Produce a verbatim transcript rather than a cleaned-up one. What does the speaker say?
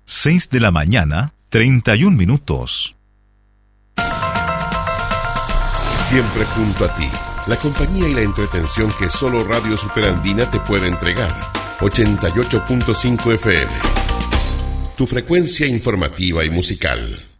seis de la mañana, treinta y un minutos. Siempre junto a ti, la compañía y la entretención que solo Radio Superandina te puede entregar. ochenta y ocho punto cinco F M. Tu frecuencia informativa y musical.